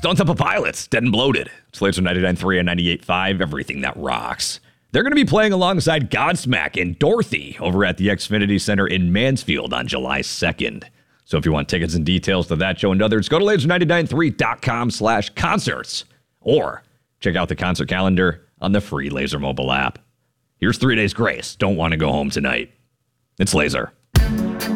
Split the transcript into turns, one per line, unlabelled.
Stone Temple Pilots, Dead and Bloated. It's Laser 99.3 and 98.5, everything that rocks. They're going to be playing alongside Godsmack and Dorothy over at the Xfinity Center in Mansfield on July 2nd. So if you want tickets and details to that show and others, go to laser993.com/concerts or check out the concert calendar on the free Laser mobile app. Here's 3 Days Grace. Don't want to go home tonight. It's Laser.